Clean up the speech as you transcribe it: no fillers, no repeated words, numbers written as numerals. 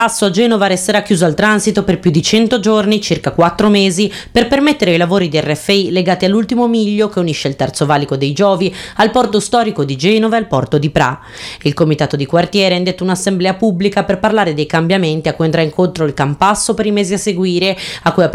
Passo a Genova resterà chiuso al transito per più di 100 giorni, circa 4 mesi, per permettere i lavori di RFI legati all'ultimo miglio che unisce il terzo valico dei Giovi al porto storico di Genova e al porto di Pra. Il comitato di quartiere ha indetto un'assemblea pubblica per parlare dei cambiamenti a cui andrà incontro il Campasso per i mesi a seguire, a cui